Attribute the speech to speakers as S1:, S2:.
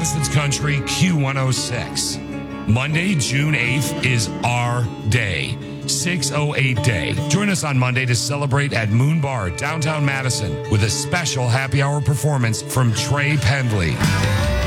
S1: Madison's Country Q106. Monday, June 8th is our day. 608 Day. Join us on Monday to celebrate at Moon Bar, downtown Madison, with a special happy hour performance from Trey Pendley.